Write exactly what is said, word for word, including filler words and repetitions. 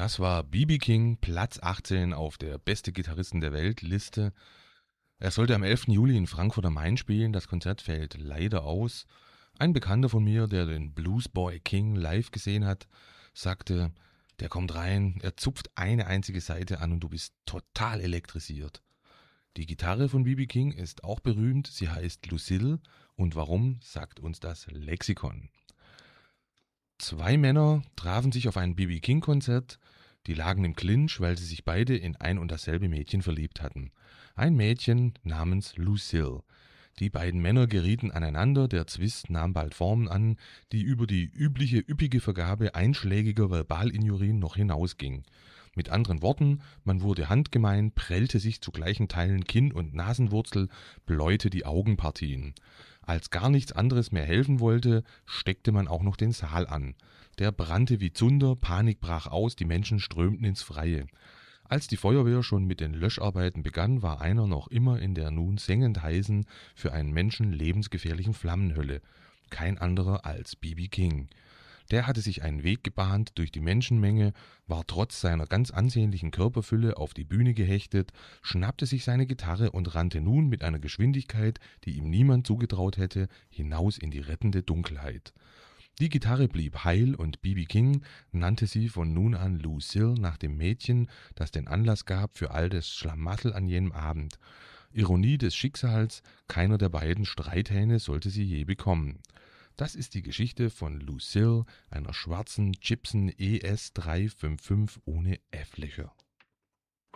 Das war B B King, Platz achtzehn auf der Beste Gitarristen der Welt Liste. Er sollte am elften Juli in Frankfurt am Main spielen, das Konzert fällt leider aus. Ein Bekannter von mir, der den Bluesboy King live gesehen hat, sagte, der kommt rein, er zupft eine einzige Saite an und du bist total elektrisiert. Die Gitarre von B B King ist auch berühmt, sie heißt Lucille und warum, sagt uns das Lexikon. Zwei Männer trafen sich auf ein B B King Konzert, die lagen im Clinch, weil sie sich beide in ein und dasselbe Mädchen verliebt hatten. Ein Mädchen namens Lucille. Die beiden Männer gerieten aneinander, der Zwist nahm bald Formen an, die über die übliche üppige Vergabe einschlägiger Verbalinjurien noch hinausging. Mit anderen Worten, man wurde handgemein, prellte sich zu gleichen Teilen Kinn- und Nasenwurzel, bläute die Augenpartien. Als gar nichts anderes mehr helfen wollte, steckte man auch noch den Saal an. Der brannte wie Zunder, Panik brach aus, die Menschen strömten ins Freie. Als die Feuerwehr schon mit den Löscharbeiten begann, war einer noch immer in der nun sengend heißen, für einen Menschen lebensgefährlichen Flammenhölle. Kein anderer als B B King. Der hatte sich einen Weg gebahnt durch die Menschenmenge, war trotz seiner ganz ansehnlichen Körperfülle auf die Bühne gehechtet, schnappte sich seine Gitarre und rannte nun mit einer Geschwindigkeit, die ihm niemand zugetraut hätte, hinaus in die rettende Dunkelheit. Die Gitarre blieb heil und B B King nannte sie von nun an Lucille nach dem Mädchen, das den Anlass gab für all das Schlamassel an jenem Abend. Ironie des Schicksals, keiner der beiden Streithähne sollte sie je bekommen. Das ist die Geschichte von Lucille, einer schwarzen Gibson E S drei fünf fünf ohne F-Löcher.